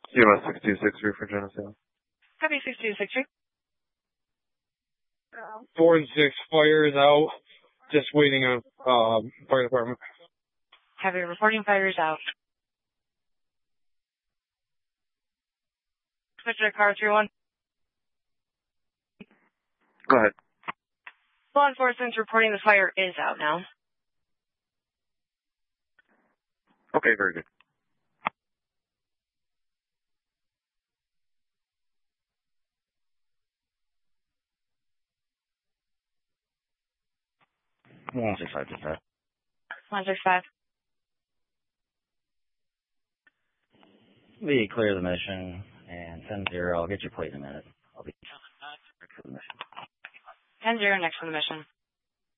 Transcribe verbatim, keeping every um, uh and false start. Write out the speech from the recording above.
C M S six two six three for Geneseo. Copy six two six three. Four and six, fire is out. Just waiting on um, fire department. Copy, reporting fire is out. Switch to car three one. Go ahead. Law enforcement's reporting the fire is out now. Okay, very good. one six five two five. one six five. We clear the mission, and ten zero, I'll get your plate in a minute. I'll be for the mission. ten zero, next for the mission.